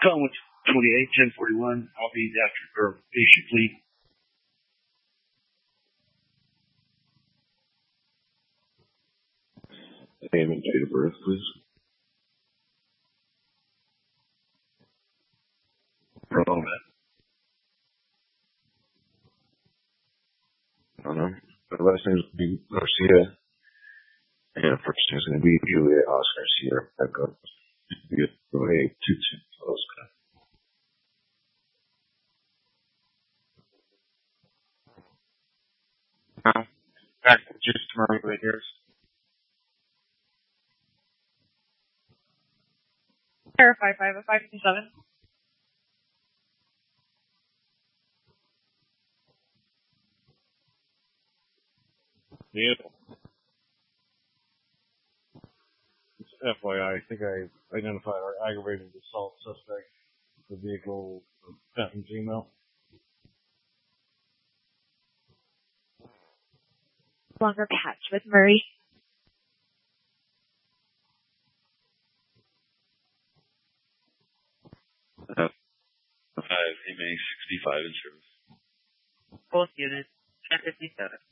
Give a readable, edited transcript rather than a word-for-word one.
Collins 28, 1041. I'll be after, or basically. Name and date of birth, please. Roman. My last name is B. Garcia. And first name is going to be Julia Oscar Sierra Echo. Get away 22 Oscar. Back to just Murray right here. Verify 50527. Yeah. Just FYI, I think I identified our aggravated assault suspect. The vehicle Fenton's email. Longer patch with Murray. MA 65 in service. Both units, 1057.